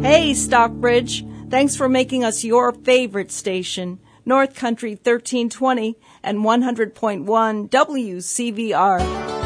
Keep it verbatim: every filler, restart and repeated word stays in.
Hey, Stockbridge. Thanks for making us your favorite station. North Country thirteen twenty and one hundred point one W C V R.